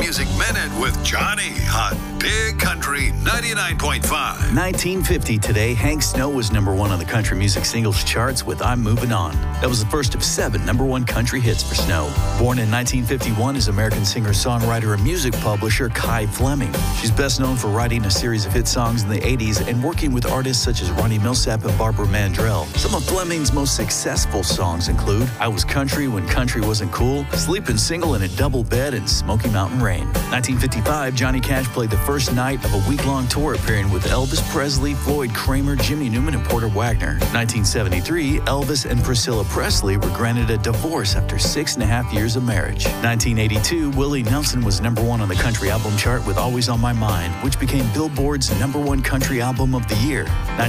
Music Minute with Johnny on Big Country 99.5. 1950 today, Hank Snow was number one on the country music singles charts with I'm Moving On. That was the first of 7 number one country hits for Snow. Born in 1951 is American singer-songwriter and music publisher Kai Fleming. She's best known for writing a series of hit songs in the 80s and working with artists such as Ronnie Milsap and Barbara Mandrell. Some of Fleming's most successful songs include I Was Country When Country Wasn't Cool, Sleepin' Single in a Double Bed, and Smoky Mountain Rain. 1955, Johnny Cash played the first night of a week-long tour appearing with Elvis Presley, Floyd Kramer, Jimmy Newman, and Porter Wagner. 1973, Elvis and Priscilla Presley were granted a divorce after 6.5 years of marriage. 1982, Willie Nelson was number one on the country album chart with Always on My Mind, which became Billboard's number one country album of the year.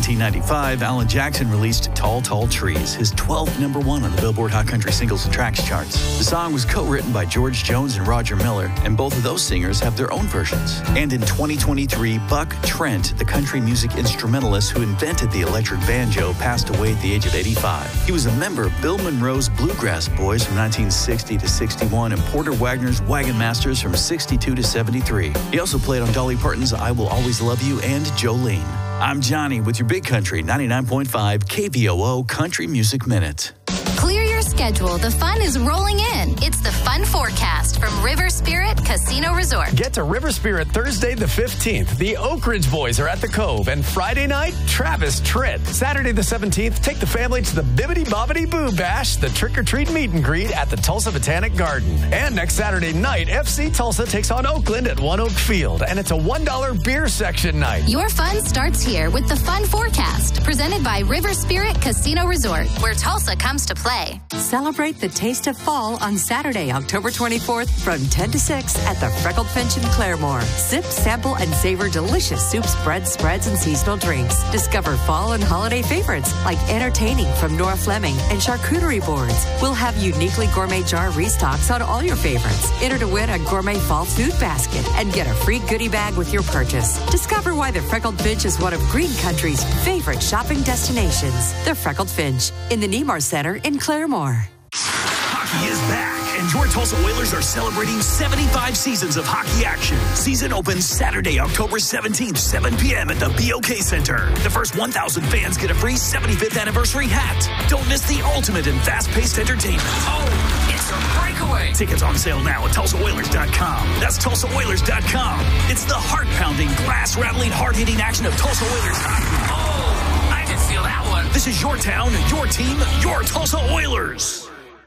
1995, Alan Jackson released Tall, Tall Trees, his 12th number one on the Billboard Hot Country Singles and Tracks charts. The song was co-written by George Jones and Roger Miller, and both of those singers have their own versions. And in 2023, Buck Trent, the country music instrumentalist who invented the electric banjo, passed away at the age of 85. He was a member of Bill Monroe's Bluegrass Boys from 1960 to 61 and Porter Wagner's Wagon Masters from 62 to 73. He also played on Dolly Parton's I Will Always Love You and Jolene. I'm Johnny with your Big Country 99.5 KVOO Country Music Minute. Clear your schedule. The fun is rolling in. It's the Fun Forecast from River Spirit Casino Resort. Get to River Spirit Thursday the 15th. The Oak Ridge Boys are at the Cove. And Friday night, Travis Tritt. Saturday the 17th, take the family to the Bibbidi Bobbidi Boo Bash, the trick-or-treat meet and greet at the Tulsa Botanic Garden. And next Saturday night, FC Tulsa takes on Oakland at One Oak Field. And it's a $1 beer section night. Your fun starts here with the Fun Forecast, presented by River Spirit Casino Resort, where Tulsa comes to play. Celebrate the taste of fall on Saturday, October 24th from 10 to 6 at the Freckled Finch in Claremore. Sip, sample, and savor delicious soups, breads, spreads, and seasonal drinks. Discover fall and holiday favorites like Entertaining from Nora Fleming and charcuterie boards. We'll have uniquely gourmet jar restocks on all your favorites. Enter to win a gourmet fall food basket and get a free goodie bag with your purchase. Discover why the Freckled Finch is one of Green Country's favorite shopping destinations. The Freckled Finch in the Nemar Center in Claremore. Hockey is back, and your Tulsa Oilers are celebrating 75 seasons of hockey action. Season opens Saturday, October 17th, 7 p.m. at the BOK Center. The first 1,000 fans get a free 75th anniversary hat. Don't miss the ultimate in fast-paced entertainment. Oh, it's a breakaway. Tickets on sale now at TulsaOilers.com. That's TulsaOilers.com. It's the heart-pounding, glass-rattling, hard-hitting action of Tulsa Oilers hockey. Oh, I can feel that one. This is your town, your team, your Tulsa Oilers.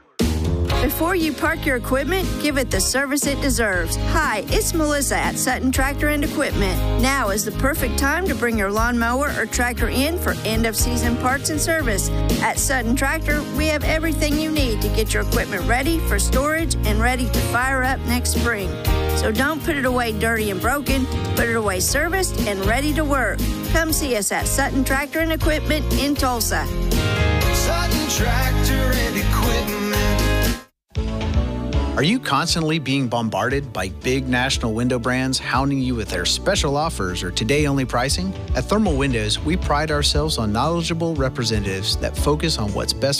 Before you park your equipment, give it the service it deserves. Hi, it's Melissa at Sutton Tractor and Equipment. Now is the perfect time to bring your lawnmower or tractor in for end-of-season parts and service. At Sutton Tractor, we have everything you need to get your equipment ready for storage and ready to fire up next spring. So don't put it away dirty and broken. Put it away serviced and ready to work. Come see us at Sutton Tractor and Equipment in Tulsa. Sutton Tractor and Equipment. Are you constantly being bombarded by big national window brands hounding you with their special offers or today-only pricing? At Thermal Windows, we pride ourselves on knowledgeable representatives that focus on what's best